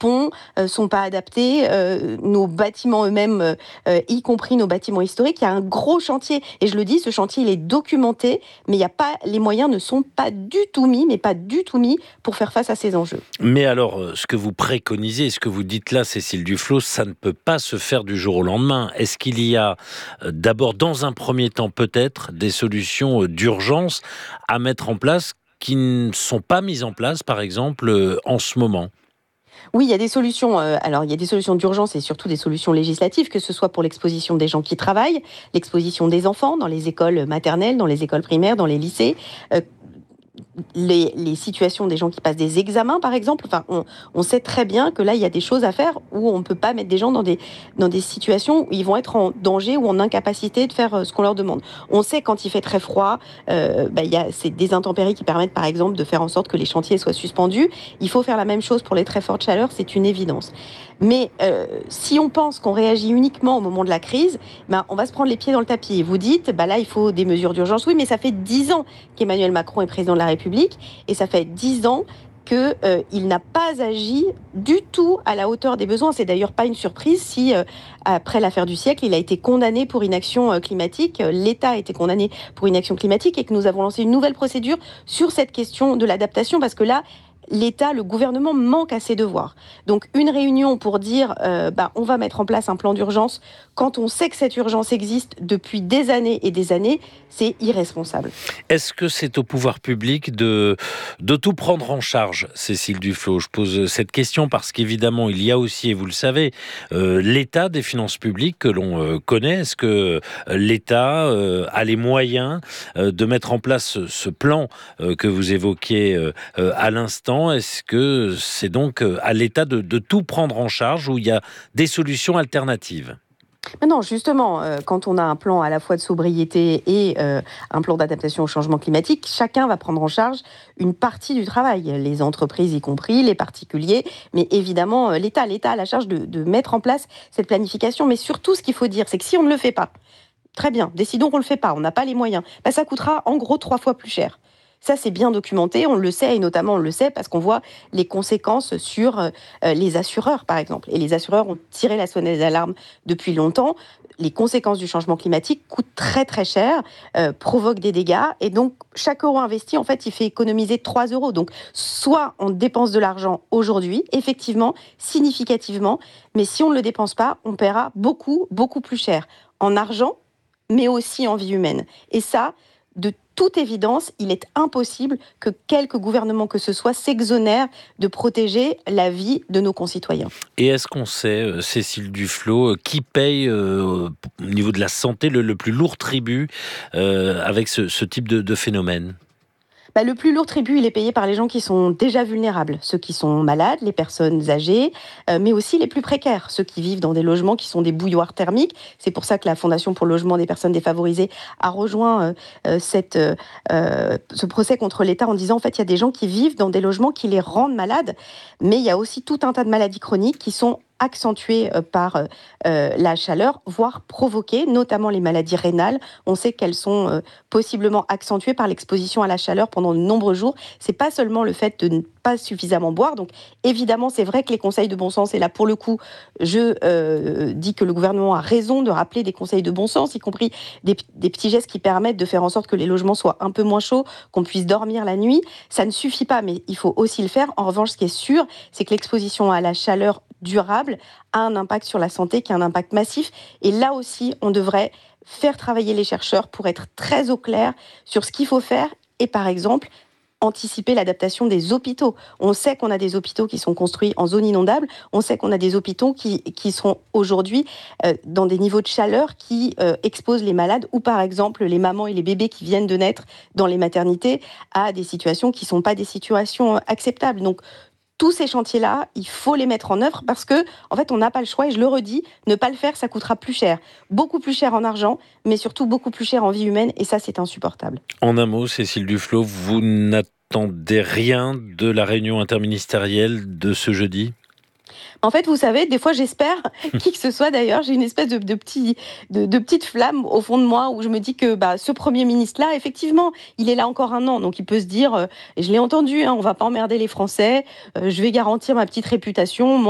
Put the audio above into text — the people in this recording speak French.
ponts sont pas adaptés, nos bâtiments eux-mêmes, y compris nos bâtiments historiques. Il y a un gros chantier. Et je le dis, ce chantier, il est documenté, mais les moyens ne sont pas du tout mis, mais pas du tout mis pour faire face à ces enjeux. Mais alors, ce que vous préconisez, ce que vous dites là, Cécile Duflot, ça ne peut pas se faire du jour au lendemain. Est-ce qu'il y a d'abord, dans un premier temps, peut-être des solutions d'urgence à mettre en place qui ne sont pas mises en place, par exemple, en ce moment? Oui, il y a des solutions. Alors, il y a des solutions d'urgence et surtout des solutions législatives, que ce soit pour l'exposition des gens qui travaillent, l'exposition des enfants dans les écoles maternelles, dans les écoles primaires, dans les lycées. Euh, les situations des gens qui passent des examens, par exemple, enfin, on sait très bien que là, il y a des choses à faire où on ne peut pas mettre des gens dans des situations où ils vont être en danger ou en incapacité de faire ce qu'on leur demande. On sait quand il fait très froid, c'est des intempéries qui permettent, par exemple, de faire en sorte que les chantiers soient suspendus. Il faut faire la même chose pour les très fortes chaleurs, c'est une évidence. Mais si on pense qu'on réagit uniquement au moment de la crise, on va se prendre les pieds dans le tapis. Et vous dites, là, il faut des mesures d'urgence. Oui, mais ça fait 10 ans qu'Emmanuel Macron est président de la République et ça fait 10 ans qu'il n'a pas agi du tout à la hauteur des besoins. C'est d'ailleurs pas une surprise si, après l'affaire du siècle, il a été condamné pour inaction climatique, l'État a été condamné pour inaction climatique et que nous avons lancé une nouvelle procédure sur cette question de l'adaptation parce que là, l'État, le gouvernement manque à ses devoirs. Donc une réunion pour dire on va mettre en place un plan d'urgence quand on sait que cette urgence existe depuis des années et des années, c'est irresponsable. Est-ce que c'est au pouvoir public de tout prendre en charge, Cécile Duflot? Je pose cette question parce qu'évidemment, il y a aussi, et vous le savez, l'état des finances publiques que l'on connaît. Est-ce que l'État a les moyens de mettre en place ce plan que vous évoquiez à l'instant? Est-ce que c'est donc à l'État de tout prendre en charge ou il y a des solutions alternatives? Mais non, justement, quand on a un plan à la fois de sobriété et un plan d'adaptation au changement climatique, chacun va prendre en charge une partie du travail, les entreprises y compris, les particuliers, mais évidemment l'État. L'État a la charge de mettre en place cette planification. Mais surtout, ce qu'il faut dire, c'est que si on ne le fait pas, très bien, décidons qu'on ne le fait pas, on n'a pas les moyens, ça coûtera en gros 3 fois plus cher. Ça, c'est bien documenté, on le sait, et notamment on le sait parce qu'on voit les conséquences sur les assureurs, par exemple. Et les assureurs ont tiré la sonnette d'alarme depuis longtemps. Les conséquences du changement climatique coûtent très très cher, provoquent des dégâts, et donc chaque euro investi, en fait, il fait économiser 3 euros. Donc, soit on dépense de l'argent aujourd'hui, effectivement, significativement, mais si on ne le dépense pas, on paiera beaucoup, beaucoup plus cher en argent, mais aussi en vie humaine. Et ça, de toute évidence, il est impossible que quelque gouvernement que ce soit s'exonère de protéger la vie de nos concitoyens. Et est-ce qu'on sait, Cécile Duflot, qui paye au niveau de la santé le plus lourd tribut avec ce type de phénomène? Le plus lourd tribut, il est payé par les gens qui sont déjà vulnérables, ceux qui sont malades, les personnes âgées, mais aussi les plus précaires, ceux qui vivent dans des logements qui sont des bouilloires thermiques. C'est pour ça que la Fondation pour le logement des personnes défavorisées a rejoint ce procès contre l'État en disant, en fait, il y a des gens qui vivent dans des logements qui les rendent malades, mais il y a aussi tout un tas de maladies chroniques qui sont accentuées par la chaleur, voire provoquées, notamment les maladies rénales. On sait qu'elles sont possiblement accentuées par l'exposition à la chaleur pendant de nombreux jours. C'est pas seulement le fait de ne pas suffisamment boire. Donc évidemment, c'est vrai que les conseils de bon sens, et là pour le coup, je dis que le gouvernement a raison de rappeler des conseils de bon sens, y compris des petits gestes qui permettent de faire en sorte que les logements soient un peu moins chauds, qu'on puisse dormir la nuit. Ça ne suffit pas, mais il faut aussi le faire. En revanche, ce qui est sûr, c'est que l'exposition à la chaleur durable a un impact sur la santé qui a un impact massif. Et là aussi, on devrait faire travailler les chercheurs pour être très au clair sur ce qu'il faut faire et, par exemple, anticiper l'adaptation des hôpitaux. On sait qu'on a des hôpitaux qui sont construits en zone inondable, on sait qu'on a des hôpitaux qui sont aujourd'hui dans des niveaux de chaleur qui exposent les malades ou par exemple les mamans et les bébés qui viennent de naître dans les maternités à des situations qui ne sont pas des situations acceptables. Donc tous ces chantiers-là, il faut les mettre en œuvre parce que, en fait, on n'a pas le choix. Et je le redis, ne pas le faire, ça coûtera plus cher. Beaucoup plus cher en argent, mais surtout beaucoup plus cher en vie humaine. Et ça, c'est insupportable. En un mot, Cécile Duflot, vous n'attendez rien de la réunion interministérielle de ce jeudi? En fait, vous savez, des fois, j'espère, qui que ce soit d'ailleurs, j'ai une espèce de petite flamme au fond de moi où je me dis que ce Premier ministre-là, effectivement, il est là encore un an. Donc, il peut se dire, et je l'ai entendu, on ne va pas emmerder les Français, je vais garantir ma petite réputation.